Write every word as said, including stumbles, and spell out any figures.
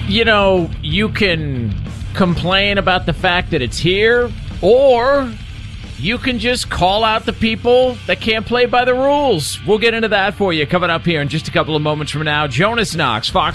you know, you can complain about the fact that it's here, or you can just call out the people that can't play by the rules. We'll get into that for you coming up here in just a couple of moments from now. Jonas Knox, Fox